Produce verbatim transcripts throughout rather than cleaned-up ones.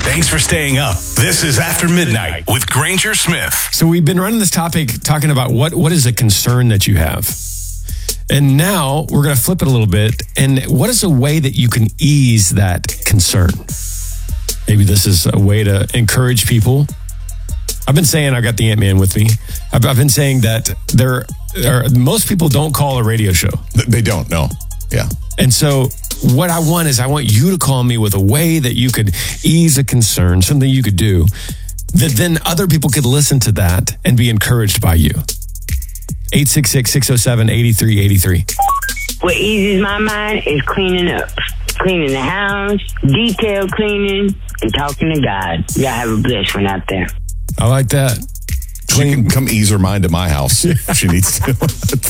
Thanks for staying up. This is After Midnight with Granger Smith. So we've been running this topic talking about what, what is a concern that you have. And now we're going to flip it a little bit. And what is a way that you can ease that concern? Maybe this is a way to encourage people. I've been saying, I've got the Ant-Man with me. I've, I've been saying that there are, most people don't call a radio show. They don't, no. Yeah. And so what I want is I want you to call me with a way that you could ease a concern, something you could do, that then other people could listen to that and be encouraged by you. eight six six, six oh seven, eight three eight three. What eases my mind is cleaning up. Cleaning the house, detail cleaning, and talking to God. Y'all have a blessed one out there. I like that. She can come ease her mind at my house if she needs to.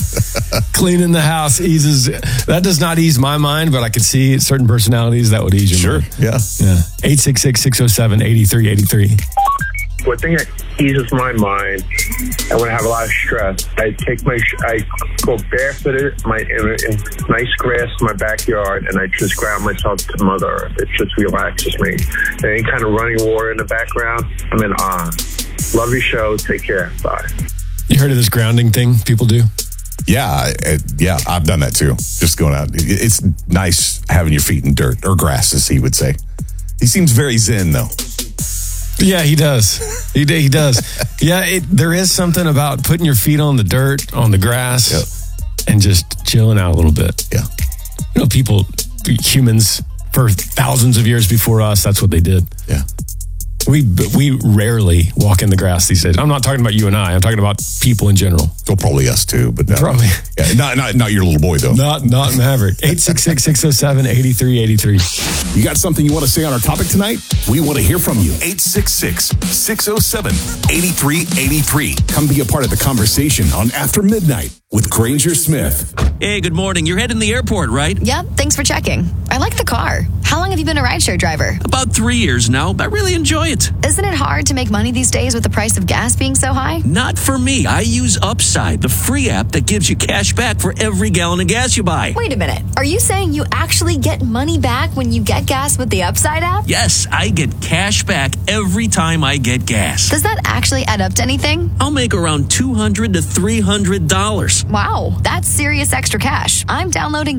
Cleaning the house eases. That does not ease my mind, but I can see certain personalities that would ease your Sure, mind. yeah. Yeah. eight six six, six oh seven, eight three eight three. One thing that eases my mind, and when I have a lot of stress, I take my, I go barefooted my, in, in nice grass in my backyard, and I just ground myself to Mother Earth. It just relaxes me. And any kind of running water in the background, I'm in awe. Love your show. Take care. Bye. You heard of this grounding thing people do? Yeah, I, yeah, I've done that too. Just going out. It's nice having your feet in dirt or grass, as he would say. He seems very zen, though. Yeah, he does. He he does. Yeah, it, there is something about putting your feet on the dirt, on the grass, yep. and just chilling out a little bit. Yeah. You know, people, humans, for thousands of years before us, that's what they did. Yeah. We we rarely walk in the grass these days. I'm not talking about you and I. I'm talking about people in general. Well, probably us too, but no. Probably. Yeah, not, not, not your little boy, though. Not not Maverick. eight six six, six oh seven, eight three eight three. You got something you want to say on our topic tonight? We want to hear from you. eight six six, six oh seven, eight three eight three. Come be a part of the conversation on After Midnight with Granger Smith. Hey, good morning. You're heading to the airport, right? Yep, thanks for checking. I like the car. How long have you been a rideshare driver? About three years now. I really enjoy it. Isn't it hard to make money these days with the price of gas being so high? Not for me. I use Upside, the free app that gives you cash back for every gallon of gas you buy. Wait a minute. Are you saying you actually get money back when you get gas with the Upside app? Yes, I get cash back every time I get gas. Does that actually add up to anything? I'll make around two hundred to three hundred dollars. Wow, that's serious extra cash. I'm downloading